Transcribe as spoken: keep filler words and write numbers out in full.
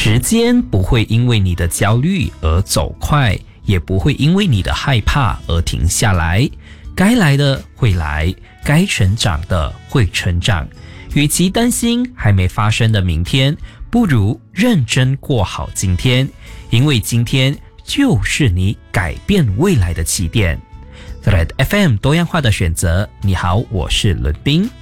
时间不会因为你的焦虑而走快，也不会因为你的害怕而停下来。该来的会来，该成长的会成长。与其担心还没发生的明天，不如认真过好今天，因为今天就是你改变未来的起点。Red F M 多样化的选择，你好，我是伦斌。